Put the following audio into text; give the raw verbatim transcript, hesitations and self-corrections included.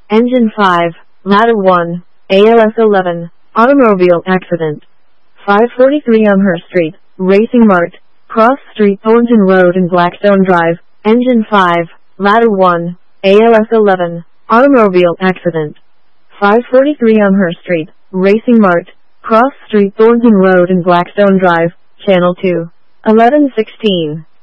Engine five, Ladder one, A L S eleven, automobile accident. five forty-three Elmhurst Street, Racing Mart, Cross Street, Thornton Road and Blackstone Drive. Engine five, Ladder one, A L S eleven, automobile accident. five forty-three Elmhurst Street, Racing Mart, Cross Street, Thornton Road and Blackstone Drive. Channel two. eleven sixteen.